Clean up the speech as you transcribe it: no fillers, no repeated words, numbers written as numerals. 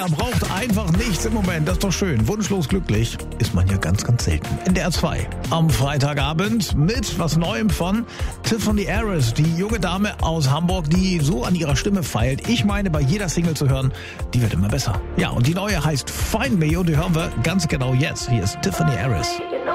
Er braucht einfach nichts im Moment, das ist doch schön. Wunschlos glücklich ist man ja ganz, ganz selten. NDR 2 am Freitagabend mit was Neuem von Tiffany Harris, die junge Dame aus Hamburg, die so an ihrer Stimme feilt. Ich meine, bei jeder Single zu hören, die wird immer besser. Ja, und die neue heißt Find Me und die hören wir ganz genau jetzt. Hier ist Tiffany Harris.